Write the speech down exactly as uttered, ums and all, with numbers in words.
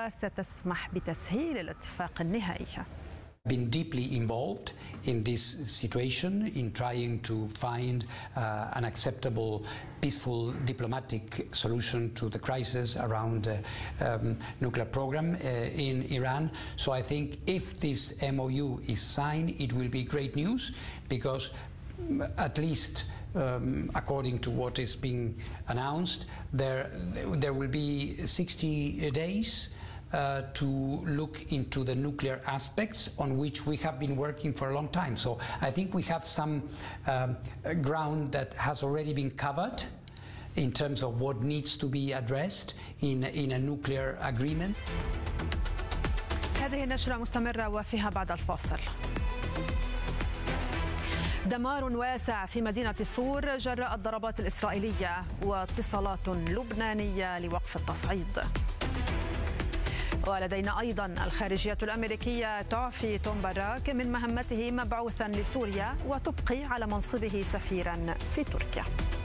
وستسمح بتسهيل الاتفاق النهائي. Been deeply involved in this situation in trying to find uh, an acceptable, peaceful, diplomatic solution to the crisis around the um, nuclear program uh, in Iran. So I think if this M O U is signed, it will be great news, because at least um, according to what is being announced, there there will be sixty days Uh, to look into the nuclear aspects on which we have been working for a long time. So I think we have some um, ground that has already been covered in terms of what needs to be addressed in, in a nuclear agreement. هذه النشرة مستمرة وفيها بعد الفاصل. دمار واسع في مدينة صور جراء الضربات الإسرائيلية، واتصالات لبنانية لوقف التصعيد. ولدينا أيضا الخارجية الأمريكية تعفي توم باراك من مهمته مبعوثا لسوريا وتبقي على منصبه سفيرا في تركيا.